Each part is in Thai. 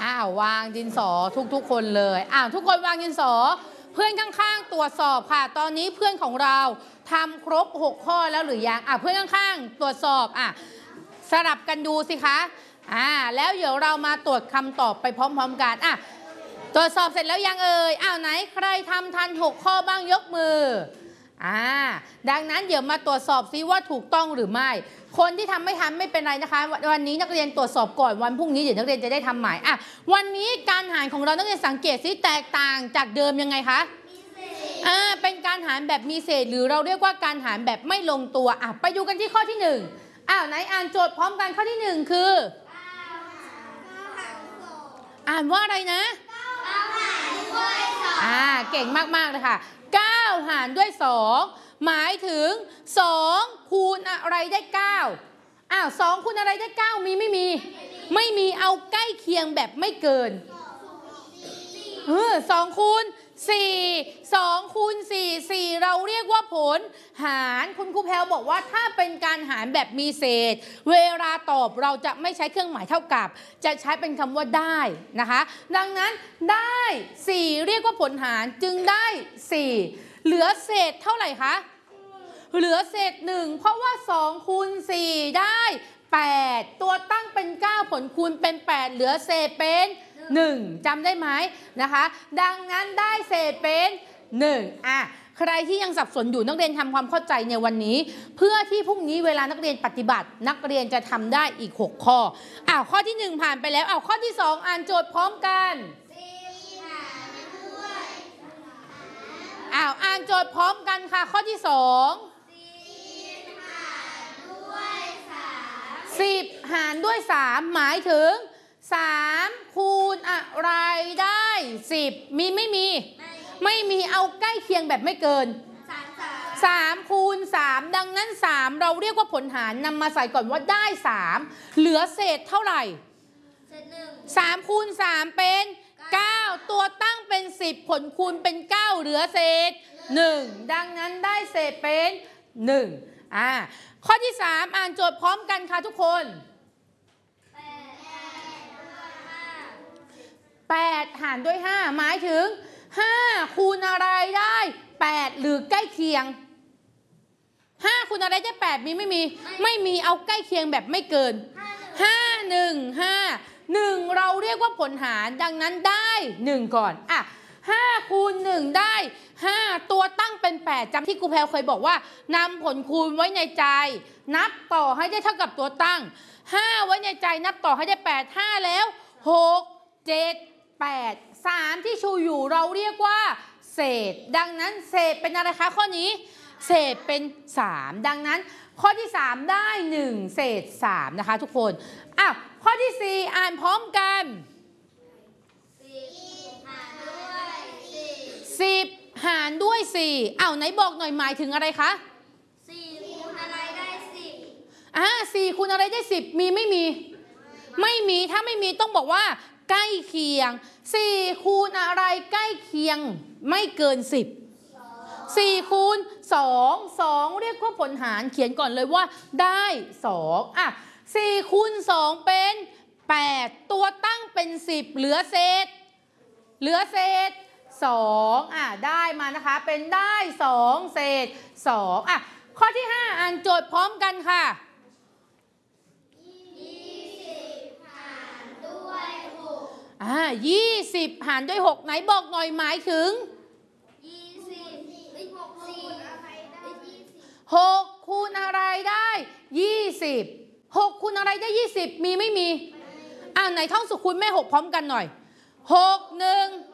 วางดินสอทุกคนเลยทุกคนวางดินสอเพื่อนข้างๆตรวจสอบค่ะตอนนี้เพื่อนของเราทำครบ6ข้อแล้วหรือยังเพื่อนข้างๆตรวจสอบสลับกันดูสิคะแล้วเดี๋ยวเรามาตรวจคำตอบไปพร้อมๆกันตรวจสอบเสร็จแล้วยังเอ่ยไหนใครทำทัน6ข้อบ้างยกมือดังนั้นเดี๋ยวมาตรวจสอบซิว่าถูกต้องหรือไม่คนที่ทำไม่ทันไม่เป็นไรนะคะวันนี้นักเรียนตรวจสอบก่อนวันพรุ่งนี้เดี๋ยวนักเรียนจะได้ทำใหม่วันนี้การหารของเรานักเรียนสังเกตซิแตกต่างจากเดิมยังไงคะเป็นการหารแบบมีเศษหรือเราเรียกว่าการหารแบบไม่ลงตัวไปดูกันที่ข้อที่1ไหนอ่านโจทย์พร้อมกันข้อที่1คืออ่านว่าอะไรนะเก่งมากๆเลยค่ะ9หารด้วย2หมายถึง2คูณอะไรได้92คูณอะไรได้9มีไม่มีเอาใกล้เคียงแบบไม่เกิน2คูณ4 2คูณ4เราเรียกว่าผลหารคุณครูแพรวบอกว่าถ้าเป็นการหารแบบมีเศษเวลาตอบเราจะไม่ใช้เครื่องหมายเท่ากับจะใช้เป็นคำว่าได้นะคะดังนั้นได้4เรียกว่าผลหารจึงได้4เหลือเศษเท่าไหร่คะเหลือเศษ1เพราะว่า2คูณ4ได้8ตัวตั้งเป็น9ผลคูณเป็น8เหลือเศษเป็น1จำได้ไหมนะคะดังนั้นได้เศษเป็น1ใครที่ยังสับสนอยู่นักเรียนทำความเข้าใจในวันนี้เพื่อที่พรุ่งนี้เวลานักเรียนปฏิบัตินักเรียนจะทำได้อีก6ข้อข้อที่1ผ่านไปแล้วข้อที่2อ่านโจทย์พร้อมกันอ่านโจทย์พร้อมกันค่ะข้อที่2 10หารด้วย3หมายถึง3คูณอะไรได้10มีไม่มีเอาใกล้เคียงแบบไม่เกิน3คูณ3ดังนั้น3เราเรียกว่าผลหารนำมาใส่ก่อนว่าได้3เหลือเศษเท่าไหร่3คูณ3เป็น9ตัวตั้งเป็น10ผลคูณเป็น9เหลือเศษ1ดังนั้นได้เศษเป็น1ข้อที่3อ่านโจทย์พร้อมกันค่ะทุกคน8หารด้วย5หมายถึง5คูณอะไรได้8หรือใกล้เคียง5คูณอะไรได้8มีไม่มีเอาใกล้เคียงแบบไม่เกิน5 1 1เราเรียกว่าผลหารดังนั้นได้1ก่อน5คูณ1ได้5ตัวตั้งเป็น8จำที่ครูแพรวเคยบอกว่านำผลคูณไว้ในใจนับต่อให้ได้เท่ากับตัวตั้ง5ไว้ในใจนับต่อให้ได้8 5แล้ว6 7 8 3ที่ชูอยู่เราเรียกว่าเศษดังนั้นเศษเป็นอะไรคะข้อนี้เศษเป็น3ดังนั้นข้อที่3ได้1เศษ3นะคะทุกคนข้อที่4อ่านพร้อมกัน10หารด้วย4ไหนบอกหน่อยหมายถึงอะไรคะ4คูณอะไรได้104คูณอะไรได้10มีไม่มีถ้าไม่มีต้องบอกว่าใกล้เคียง4คูณอะไรใกล้เคียงไม่เกิน10 4คูณ2เรียกว่าผลหารเขียนก่อนเลยว่าได้24คูณ2เป็น8ตัวตั้งเป็น10เหลือเศษ2ได้มานะคะเป็นได้2เศษ2ข้อที่5อ่านโจทย์พร้อมกันค่ะ20หารด้วย6ไหนบอกหน่อยหมายถึง6คูณอะไรได้20 6คูณอะไรได้20มีไม่มีไหนท่องสุคูณแม่6พร้อมกันหน่อย6 1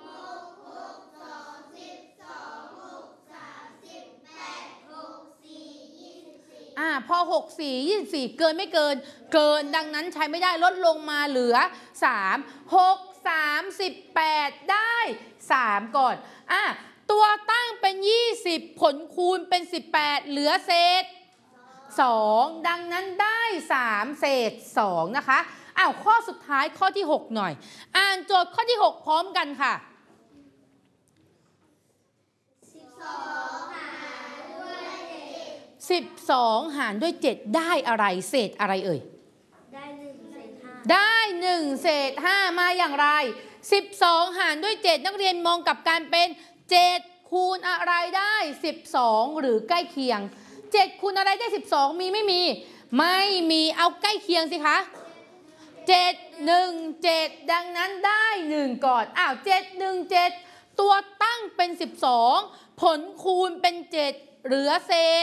พอ6 4 24เกินไม่เกินดังนั้นใช้ไม่ได้ลดลงมาเหลือ3 6 38ได้3ก่อนตัวตั้งเป็น20ผลคูณเป็น18เหลือเศษ2ดังนั้นได้3เศษ2นะคะข้อสุดท้ายข้อที่6หน่อยอ่านโจทย์ข้อที่6พร้อมกันค่ะ12หารด้วย7ได้อะไรเศษอะไรเอ่ยได้1เศษได้1เศษ5มาอย่างไร12หารด้วย7นักเรียนมองกับการเป็น7คูณอะไรได้12หรือใกล้เคียง7คูณอะไรได้12มีไม่มีไม่มีเอาใกล้เคียงสิคะ7 1 7ดังนั้นได้1ก่อน7 1 7ตัวตั้งเป็น12ผลคูณเป็น7เหลือเศษ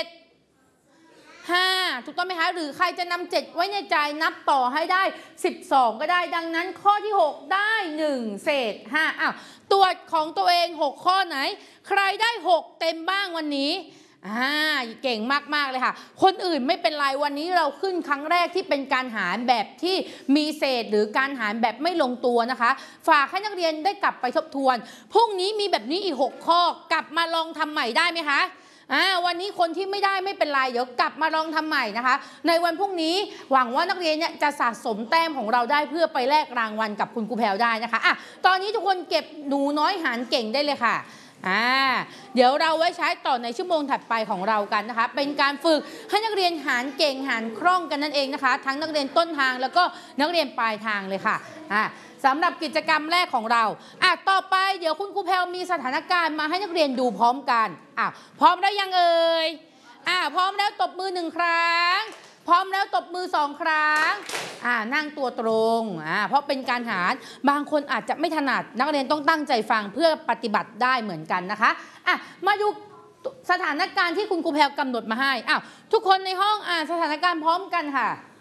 5ถูกต้องไหมคะหรือใครจะนำ7ไว้ในใจนับต่อให้ได้12ก็ได้ดังนั้นข้อที่6ได้1เศษ5ตรวจของตัวเอง6ข้อไหนใครได้6เต็มบ้างวันนี้เก่งมากๆเลยค่ะคนอื่นไม่เป็นไรวันนี้เราขึ้นครั้งแรกที่เป็นการหารแบบที่มีเศษหรือการหารแบบไม่ลงตัวนะคะฝากให้นักเรียนได้กลับไปทบทวนพรุ่งนี้มีแบบนี้อีก6ข้อกลับมาลองทำใหม่ได้ไหมคะวันนี้คนที่ไม่ได้ไม่เป็นไรเดี๋ยวกลับมาลองทำใหม่นะคะในวันพรุ่งนี้หวังว่านักเรียนเนี่ยจะสะสมแต้มของเราได้เพื่อไปแลกรางวัลกับคุณครูแพรวได้นะคะตอนนี้ทุกคนเก็บหนูน้อยหารเก่งได้เลยค่ะเดี๋ยวเราไว้ใช้ต่อในชั่วโมงถัดไปของเรากันนะคะเป็นการฝึกให้นักเรียนหารเก่งหารคล่องกันนั่นเองนะคะทั้งนักเรียนต้นทางแล้วก็นักเรียนปลายทางเลยค่ะสำหรับกิจกรรมแรกของเราต่อไปเดี๋ยวคุณครูแพรวมีสถานการณ์มาให้นักเรียนดูพร้อมกันพร้อมแล้วยังเอ่ยพร้อมแล้วตบมือ1ครั้งพร้อมแล้วตบมือ2ครั้งนั่งตัวตรงเพราะเป็นการหารบางคนอาจจะไม่ถนัดนักเรียนต้องตั้งใจฟังเพื่อปฏิบัติได้เหมือนกันนะคะมาดูสถานการณ์ที่คุณครูแพรวกำหนดมาให้ทุกคนในห้องสถานการณ์พร้อมกันค่ะ